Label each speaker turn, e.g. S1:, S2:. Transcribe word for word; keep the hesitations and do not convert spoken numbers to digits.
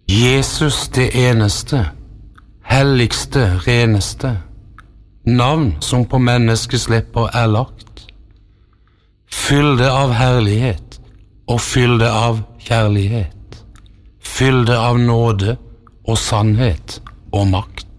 S1: Jesus det eneste, helligste, reneste, navn som på menneskets lepper er lagt. Fyll det av herlighet, og fyll det av kjærlighet. Fyll det av nåde og sannhet og makt.